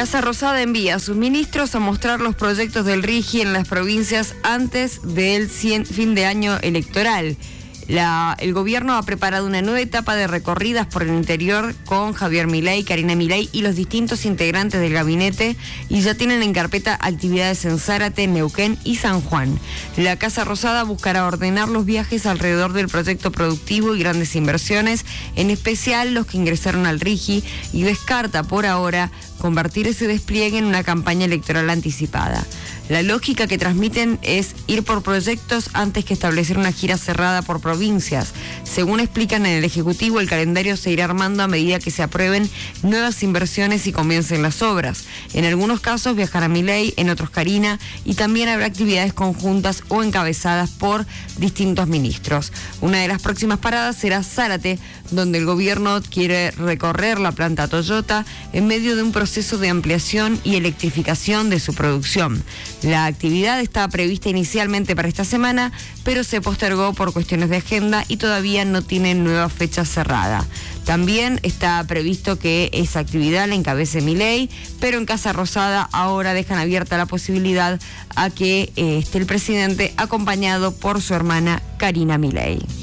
Casa Rosada envía a sus ministros a mostrar los proyectos del RIGI en las provincias antes del fin de año electoral. El gobierno ha preparado una nueva etapa de recorridas por el interior con Javier Milei, Karina Milei y los distintos integrantes del gabinete, y ya tienen en carpeta actividades en Zárate, Neuquén y San Juan. La Casa Rosada buscará ordenar los viajes alrededor del proyecto productivo y grandes inversiones, en especial los que ingresaron al RIGI, y descarta por ahora convertir ese despliegue en una campaña electoral anticipada. La lógica que transmiten es ir por proyectos antes que establecer una gira cerrada por provincias. Según explican en el Ejecutivo, el calendario se irá armando a medida que se aprueben nuevas inversiones y comiencen las obras. En algunos casos viajará Milei, en otros Karina, y también habrá actividades conjuntas o encabezadas por distintos ministros. Una de las próximas paradas será Zárate, donde el gobierno quiere recorrer la planta Toyota en medio de un proceso de ampliación y electrificación de su producción. La actividad estaba prevista inicialmente para esta semana, pero se postergó por cuestiones de agenda y todavía no tiene nueva fecha cerrada. También está previsto que esa actividad la encabece Milei, pero en Casa Rosada ahora dejan abierta la posibilidad a que esté el presidente acompañado por su hermana Karina Milei.